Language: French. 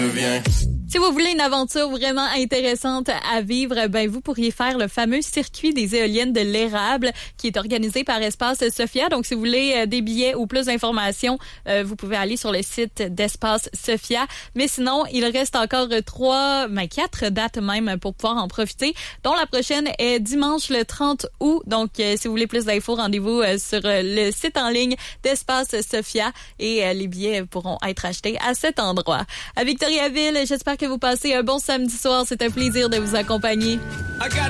Si vous voulez une aventure vraiment intéressante à vivre, ben vous pourriez faire le fameux circuit des éoliennes de l'érable qui est organisé par Espace Sophia. Donc, si vous voulez des billets ou plus d'informations, vous pouvez aller sur le site d'Espace Sophia. Mais sinon, il reste encore 4 dates même pour pouvoir en profiter, dont la prochaine est dimanche le 30 août. Donc, si vous voulez plus d'infos, rendez-vous sur le site en ligne d'Espace Sophia et les billets pourront être achetés à cet endroit. À Victoriaville, j'espère que vous passez un bon samedi soir. C'est un plaisir de vous accompagner.